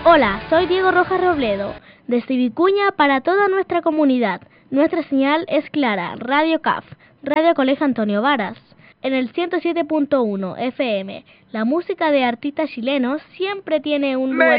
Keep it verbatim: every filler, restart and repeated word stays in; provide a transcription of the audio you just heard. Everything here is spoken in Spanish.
Hola, soy Diego Rojas Robledo, desde Vicuña para toda nuestra comunidad. Nuestra señal es clara, Radio C A F, Radio Colegio Antonio Varas. En el ciento siete punto uno F M, la música de artistas chilenos siempre tiene un lugar